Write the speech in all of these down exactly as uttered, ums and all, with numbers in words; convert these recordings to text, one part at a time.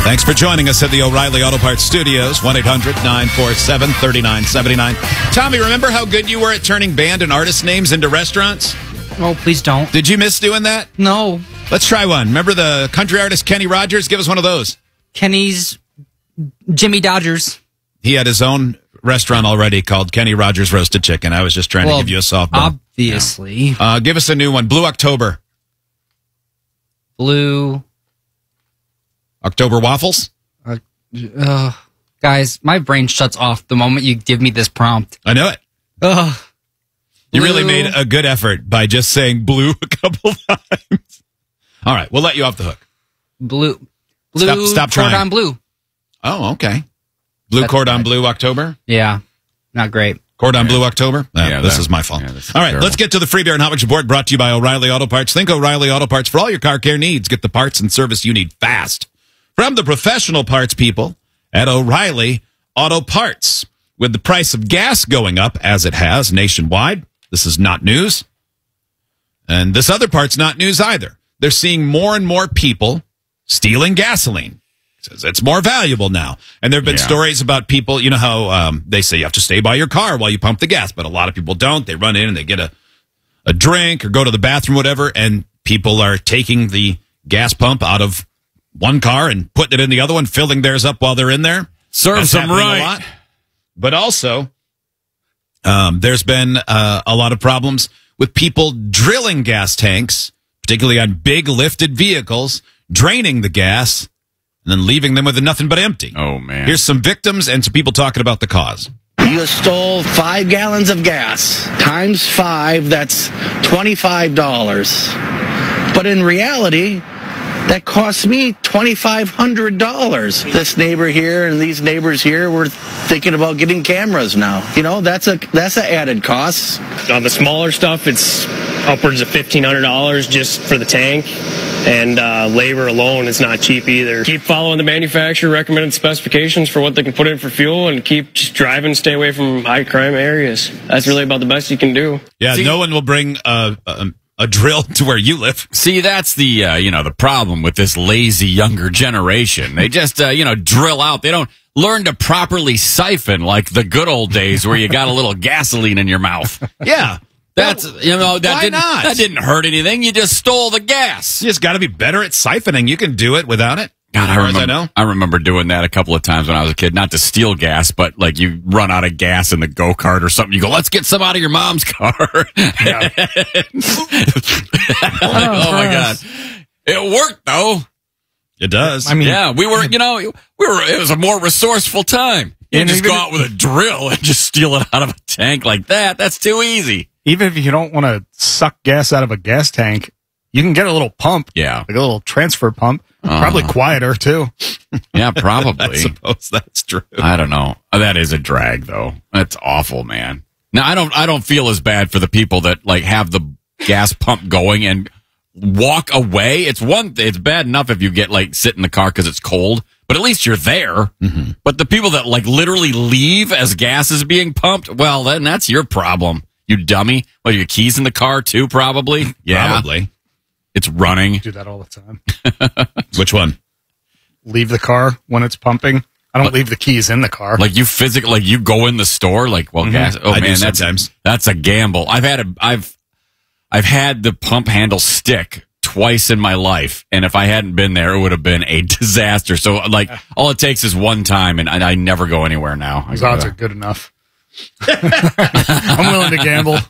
Thanks for joining us at the O'Reilly Auto Parts Studios, one eight hundred nine four seven three nine seven nine. Tommy, remember how good you were at turning band and artist names into restaurants? Oh, please don't. Did you miss doing that? No. Let's try one. Remember the country artist Kenny Rogers? Give us one of those. Kenny's Jimmy Dodgers. He had his own restaurant already called Kenny Rogers Roasted Chicken. I was just trying well, to give you a softball. Obviously. Yeah. Uh, give us a new one. Blue October. Blue. October waffles? Uh, uh, guys, my brain shuts off the moment you give me this prompt. I know it. Ugh. You Blue. really made a good effort by just saying blue a couple times. All right, we'll let you off the hook. Blue. Blue. Stop, stop trying. Cordon bleu. Oh, okay. Blue That's cordon right. bleu October? Yeah. Not great. Cordon bleu October? Uh, Yeah, this that- is my fault. yeah, this is all right, terrible. let's get to the Free Beer and Hot Mix Report brought to you by O'Reilly Auto Parts. Think O'Reilly Auto Parts for all your car care needs. Get the parts and service you need fast. From the professional parts people at O'Reilly Auto Parts. With the price of gas going up, as it has nationwide, this is not news. And this other part's not news either. They're seeing more and more people stealing gasoline. Says it's more valuable now. And there have been Yeah. stories about people, you know how um, they say you have to stay by your car while you pump the gas, but a lot of people don't. They run in and they get a, a drink or go to the bathroom, whatever, and people are taking the gas pump out of one car and putting it in the other one, filling theirs up while they're in there. Serves That's them happening right. a lot. But also, um, there's been uh, a lot of problems with people drilling gas tanks, particularly on big lifted vehicles, draining the gas, and then leaving them with nothing but empty. Oh, man. Here's some victims and some people talking about the cause. You stole five gallons of gas. Times five, that's twenty-five dollars. But in reality, that cost me twenty-five hundred dollars. This neighbor here and these neighbors here were thinking about getting cameras now. You know, that's a that's an added cost. On the smaller stuff, it's upwards of fifteen hundred dollars just for the tank. And uh, labor alone is not cheap either. Keep following the manufacturer recommended specifications for what they can put in for fuel and keep just driving, stay away from high crime areas. That's really about the best you can do. Yeah, See- no one will bring a, a, a drill to where you live. See, that's the uh, you know the problem with this lazy younger generation. They just uh, you know drill out. They don't learn to properly siphon like the good old days where you got a little gasoline in your mouth. Yeah. That's you know that Why didn't not? that didn't hurt anything. You just stole the gas. You just got to be better at siphoning. You can do it without it. God, as I far as remember, I know. I remember doing that a couple of times when I was a kid. Not to steal gas, but like you run out of gas in the go-kart or something. You go, let's get some out of your mom's car. Yeah. Like, oh, my God. It worked, though. It does. I mean, Yeah, we were, you know, we were, it was a more resourceful time. You And just even go out with a drill and just steal it out of a tank like that. That's too easy. even if you don't want to suck gas out of a gas tank, you can get a little pump. Yeah. Like a little transfer pump. Uh-huh. Probably quieter, too. Yeah, I probably. suppose that's true. I don't know. That is a drag, though. That's awful, man. Now, I don't, I don't feel as bad for the people that like have the gas pump going and walk away. It's one, it's bad enough if you get like sit in the car because it's cold, but at least you're there. Mm-hmm. But the people that like literally leave as gas is being pumped, well, then that's your problem. You dummy. What, are your keys in the car too, probably? Yeah. Probably. It's running. Do that all the time. Which one? Leave the car when it's pumping. I don't leave the keys in the car. Like you physically, like you go in the store, like, well, gas. Oh I do man, that's sometimes. that's a gamble. I've had a, I've, I've had the pump handle stick twice in my life, and if I hadn't been there, it would have been a disaster. So, like, all it takes is one time, and I, I never go anywhere now. I Those odds gotta- are good enough. I'm willing to gamble.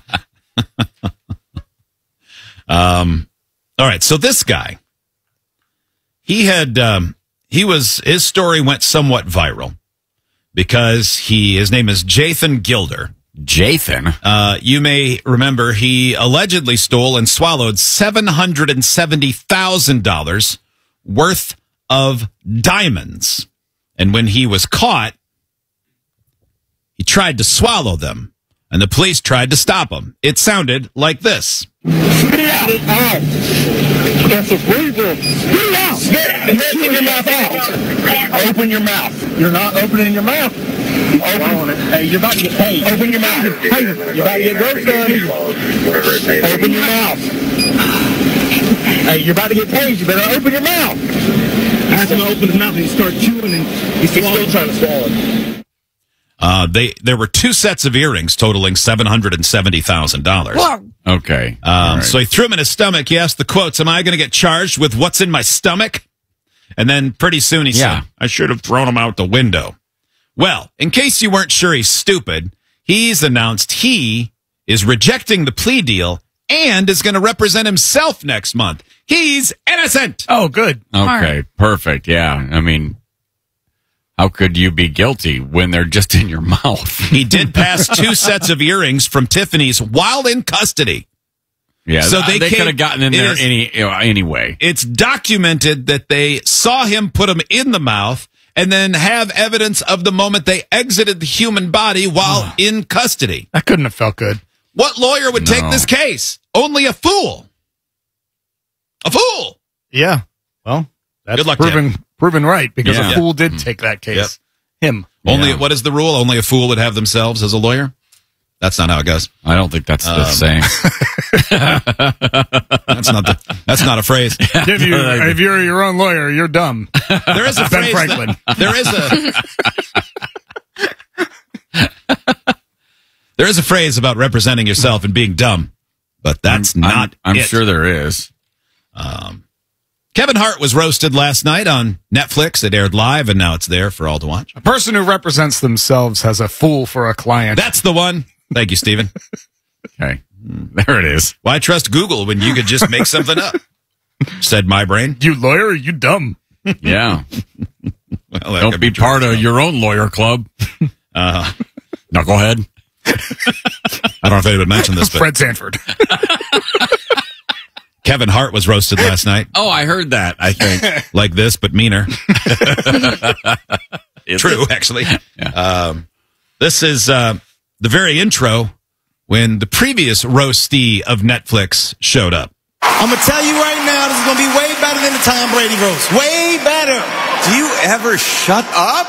Um, all right. So this guy, he had, um, he was, his story went somewhat viral because he, his name is Jathan Gilder. Jathan. Uh, you may remember he allegedly stole and swallowed seven hundred seventy thousand dollars worth of diamonds. And when he was caught, he tried to swallow them, and the police tried to stop him. It sounded like this. Spit it out. Out. That's a pretty good. Spit it out. Spit it. Open your mouth out. Open your mouth. You're not opening your mouth. Open it. Hey, you're about to get paid. Open your mouth. Hey, you're about to get gross done. Open your mouth. Hey, you're about to get tased. You better open your mouth. Ask him to open his mouth and he starts chewing and he's still trying to swallow. Uh, they there were two sets of earrings totaling seven hundred and seventy thousand dollars. Okay. Um, right. So he threw him in his stomach. He asked the quotes, am I going to get charged with what's in my stomach? And then pretty soon he Yeah. said, I should have thrown him out the window. Well, in case you weren't sure he's stupid, he's announced he is rejecting the plea deal and is going to represent himself next month. He's innocent. Oh, good. Okay, perfect. Yeah. I mean, how could you be guilty when they're just in your mouth? He did pass two sets of earrings from Tiffany's while in custody. Yeah, So so they they, came- could have gotten in it there is- any you know, anyway. It's documented that they saw him put them in the mouth and then have evidence of the moment they exited the human body while in custody. That couldn't have felt good. What lawyer would take No. this case? Only a fool. A fool. Yeah. Well, that's Good luck to proven proven right because Yeah. a fool did take that case. Him. Only Yeah. what is the rule? Only a fool would have themselves as a lawyer? That's not how it goes. I don't think that's the Um, saying. That's not the, that's not a phrase. If, you, if you're your own lawyer, you're dumb. There is a Ben phrase. Franklin. that- there is a There is a phrase about representing yourself and being dumb, but that's I'm, not I'm it. sure there is. Kevin Hart was roasted last night on Netflix. It aired live, and now it's there for all to watch. A person who represents themselves has a fool for a client. That's the one. Thank you, Stephen. Okay. There it is. Why trust Google when you could just make something up? Said my brain. You lawyer, you dumb. Yeah. Well, that Don't could be true. part of your own lawyer club. Uh, Knucklehead. I don't know if anybody mentioned this, but Fred Sanford. Kevin Hart was roasted last night Oh, I heard that, I think. like this, but meaner. Is True, it? actually. Um, this is uh, the very intro when the previous roastee of Netflix showed up. I'm gonna tell you right now, this is gonna be way better than the Tom Brady roast. Way better. Do you ever shut up?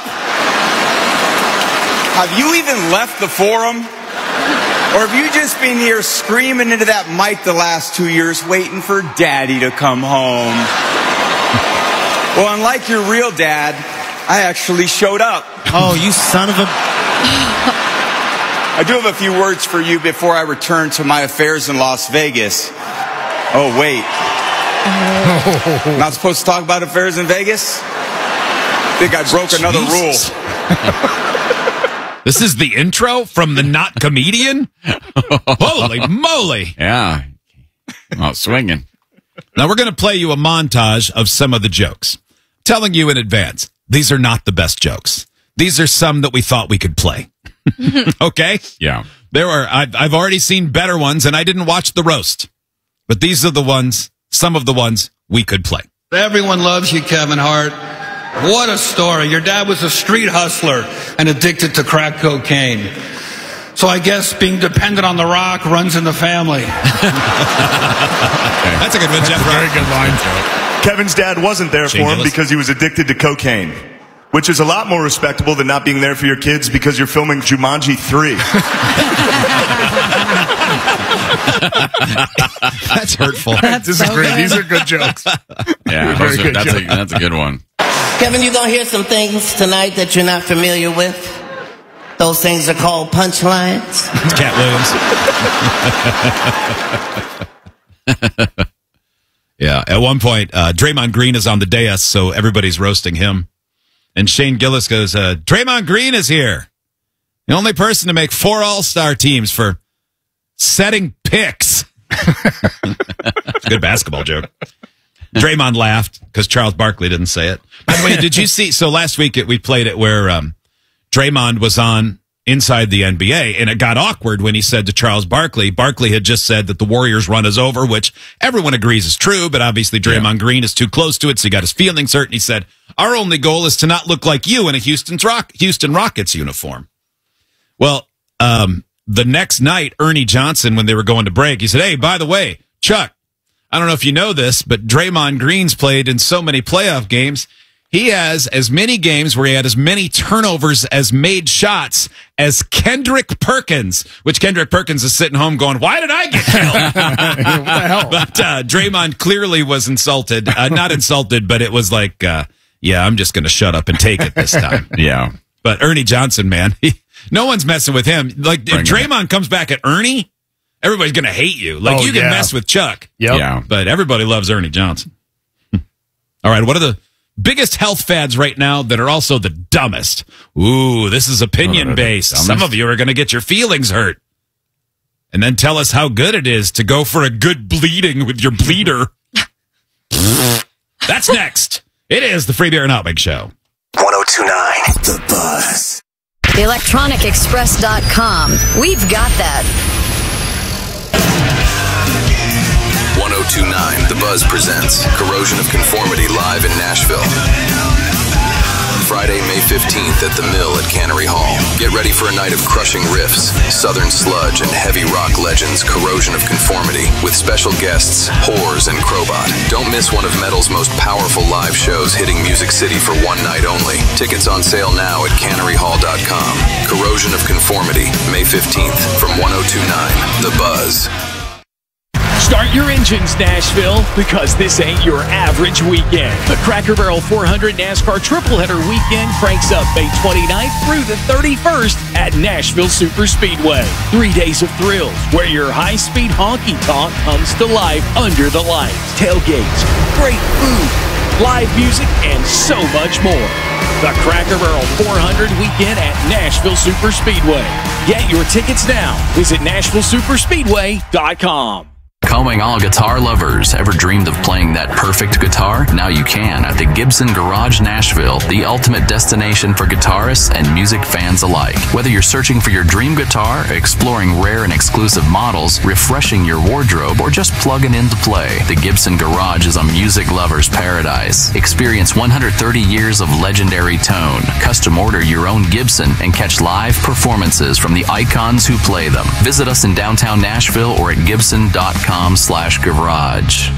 Have you even left the forum? Or have you just been here screaming into that mic the last two years waiting for daddy to come home? Well, unlike your real dad, I actually showed up. Oh, you son of a... I do have a few words for you before I return to my affairs in Las Vegas. Oh, wait. Not supposed to talk about affairs in Vegas? Think I broke another Jesus. rule. This is the intro from the not comedian? Holy moly. Yeah. Out swinging. Now we're going to play you a montage of some of the jokes. Telling you in advance, these are not the best jokes. These are some that we thought we could play. Okay? Yeah. There are, I've, I've already seen better ones, and I didn't watch the roast. But these are the ones, some of the ones we could play. Everyone loves you, Kevin Hart. What a story. Your dad was a street hustler and addicted to crack cocaine. So I guess being dependent on the rock runs in the family. That's a good one, Jeff. Very good line. Kevin's dad wasn't there Shane for him Gillis. because he was addicted to cocaine, which is a lot more respectable than not being there for your kids because you're filming Jumanji three. That's hurtful. This is great. These are good jokes. Yeah. Very those are- good that's, a, joke. that's a good one. Kevin, you gonna hear some things tonight that you're not familiar with? Those things are called punchlines. It's Cat Williams. Yeah, at one point, uh, Draymond Green is on the dais, so everybody's roasting him. And Shane Gillis goes, uh, Draymond Green is here. The only person to make four all-star teams for setting picks. It's a good basketball joke. Draymond laughed because Charles Barkley didn't say it. By the way, did you see? So last week it, we played it where um, Draymond was on inside the N B A, and it got awkward when he said to Charles Barkley, Barkley had just said that the Warriors' run is over, which everyone agrees is true, but obviously Draymond yeah. Green is too close to it, so he got his feelings hurt, and he said, our only goal is to not look like you in a Houston's Rock, Houston Rockets uniform. Well, um, the next night, Ernie Johnson, when they were going to break, he said, hey, by the way, Chuck, I don't know if you know this, but Draymond Green's played in so many playoff games. He has as many games where he had as many turnovers as made shots as Kendrick Perkins, which Kendrick Perkins is sitting home going, why did I get killed? What the hell? But uh, Draymond clearly was insulted. Uh, not insulted, but it was like, uh, yeah, I'm just going to shut up and take it this time. Yeah. But Ernie Johnson, man, he, no one's messing with him. Like, Bring if Draymond comes back at Ernie, everybody's going to hate you. Like, Oh, you can yeah. mess with Chuck. Yep. Yeah. But everybody loves Ernie Johnson. All right, what are the biggest health fads right now that are also the dumbest? Ooh, this is opinion-based. dumbest? Some of you are going to get your feelings hurt. And then tell us how good it is to go for a good bleeding with your bleeder. That's next. It is the Free Beer and Outback Show. one oh two point nine The Buzz. electronic express dot com. We've got that. one oh two point nine The Buzz presents Corrosion of Conformity live in Nashville. Friday, May fifteenth at the Mill at Cannery Hall. Get ready for a night of crushing riffs, southern sludge, and heavy rock legends Corrosion of Conformity with special guests Whores and Crowbot. Don't miss one of metal's most powerful live shows hitting Music City for one night only. Tickets on sale now at cannery hall dot com. Corrosion of Conformity, May fifteenth from one oh two point nine The Buzz. Start your engines, Nashville, because this ain't your average weekend. The Cracker Barrel four hundred NASCAR Tripleheader Weekend cranks up May twenty-ninth through the thirty-first at Nashville Super Speedway. Three days of thrills where your high-speed honky-tonk comes to life under the lights. Tailgates, great food, live music, and so much more. The Cracker Barrel four hundred Weekend at Nashville Super Speedway. Get your tickets now. Visit nashville super speedway dot com. Calling all guitar lovers. Ever dreamed of playing that perfect guitar? Now you can at the Gibson Garage Nashville, the ultimate destination for guitarists and music fans alike. Whether you're searching for your dream guitar, exploring rare and exclusive models, refreshing your wardrobe, or just plugging in to play, the Gibson Garage is a music lover's paradise. Experience one hundred thirty years of legendary tone. Custom order your own Gibson and catch live performances from the icons who play them. Visit us in downtown Nashville or at gibson dot com slash garage.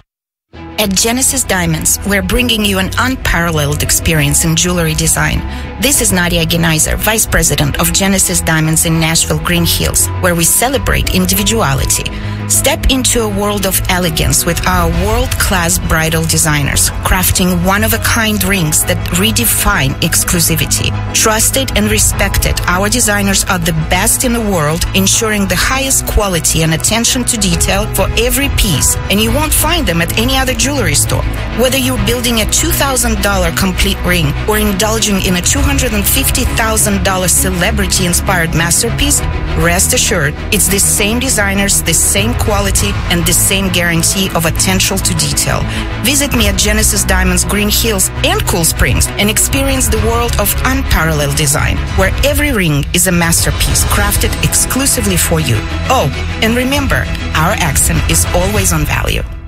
At Genesis Diamonds, we're bringing you an unparalleled experience in jewelry design. This is Nadia Genaiser, Vice President of Genesis Diamonds in Nashville Green Hills, where we celebrate individuality. Step into a world of elegance with our world-class bridal designers, crafting one-of-a-kind rings that redefine exclusivity. Trusted and respected, our designers are the best in the world, ensuring the highest quality and attention to detail for every piece, and you won't find them at any other jewelry store. Whether you're building a two thousand dollars complete ring or indulging in a two hundred fifty thousand dollars celebrity-inspired masterpiece, rest assured, it's the same designers, the same quality, and the same guarantee of attention to detail. Visit me at Genesis Diamonds Green Hills and Cool Springs and experience the world of unparalleled design, where every ring is a masterpiece crafted exclusively for you. Oh, and remember, our accent is always on value.